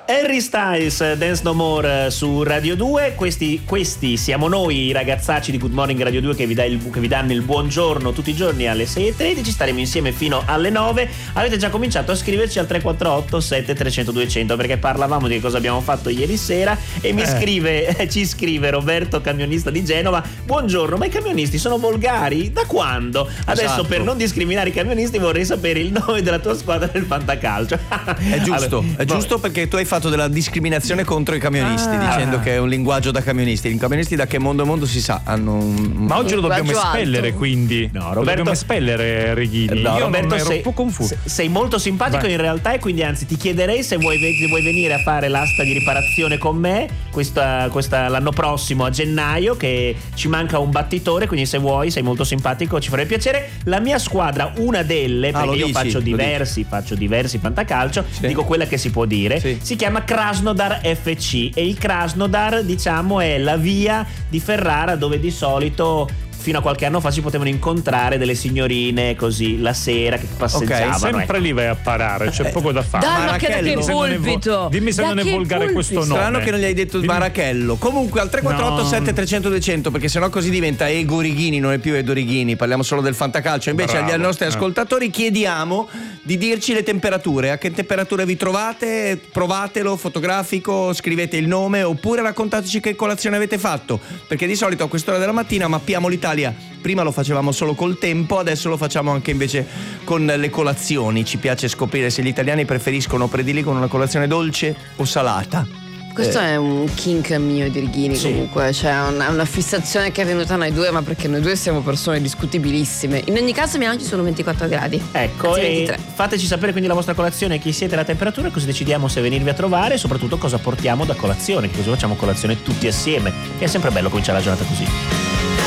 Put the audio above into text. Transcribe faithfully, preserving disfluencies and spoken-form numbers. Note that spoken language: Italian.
Harry Styles, Dance No More su Radio due. Questi, questi siamo noi, i ragazzacci di Good Morning Radio due, che vi, dà il, che vi danno il buongiorno tutti i giorni alle sei e tredici. Staremo insieme fino alle nove. Avete già cominciato a scriverci al tre quattro otto sette trecento duecento, perché parlavamo di cosa abbiamo fatto ieri sera. E mi eh. scrive, ci scrive Roberto, camionista di Genova: buongiorno, ma i camionisti sono volgari? Da quando? Adesso, esatto, per non discriminare i camionisti, vorrei sapere il nome della tua squadra del fantacalcio. È giusto, allora, è giusto perché tu hai fatto della discriminazione contro i camionisti, ah. dicendo che è un linguaggio da camionisti. I camionisti da che mondo mondo si sa hanno un... Ma oggi lo dobbiamo espellere, alto. quindi no, Roberto, lo dobbiamo espellere, Reghini. no, Io Roberto, ero sei, un po' confuso. Sei molto simpatico. Vai. In realtà, e quindi anzi ti chiederei se vuoi, se vuoi venire a fare l'asta di riparazione con me questa, questa, l'anno prossimo a gennaio, che ci manca un battitore, quindi se vuoi, sei molto simpatico, ci farebbe piacere. La mia squadra, una delle, perché ah, io dici, faccio diversi faccio diversi fantacalcio, sì. Dico quella che si può dire, sì. Si chiama Krasnodar F C, e il Krasnodar, diciamo, è la via di Ferrara dove di solito fino a qualche anno fa si potevano incontrare delle signorine così la sera che passeggiavano. Ok, sempre ecco. lì vai a parare, c'è eh, poco da fare. Dai, ma che da che pulpito! Dimmi se da non è volgare pulpito. questo nome. Strano che non gli hai detto Dimmi... Marachello. Comunque al tre quattro otto sette trecento duecento, perché sennò così diventa Ego Righini, non è più Edo Righini, parliamo solo del fantacalcio. Invece Bravo. agli nostri ascoltatori chiediamo di dirci le temperature, a che temperature vi trovate, provatelo, fotografico, scrivete il nome, oppure raccontateci che colazione avete fatto, perché di solito a quest'ora della mattina mappiamo l'Italia. Prima lo facevamo solo col tempo, adesso lo facciamo anche invece con le colazioni. Ci piace scoprire se gli italiani preferiscono o prediligono una colazione dolce o salata. Questo eh. è un kink mio di Righini, sì. Comunque, cioè una, una fissazione che è venuta a noi due, ma perché noi due siamo persone discutibilissime. In ogni caso, a Milano ci sono ventiquattro gradi. Ecco, e fateci sapere quindi la vostra colazione, chi siete, la temperatura, così decidiamo se venirvi a trovare e soprattutto cosa portiamo da colazione, così facciamo colazione tutti assieme, che è sempre bello cominciare la giornata così.